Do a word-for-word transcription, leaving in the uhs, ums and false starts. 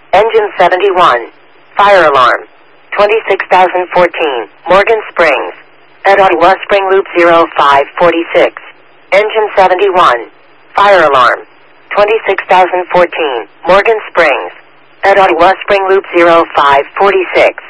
Engine seventy-one. Fire alarm. twenty-six thousand fourteen. Morgan Springs. At Ottawa Spring Loop zero five forty-six. Engine seventy-one. Fire alarm. twenty-six thousand fourteen. Morgan Springs. At Ottawa Spring Loop zero five forty-six.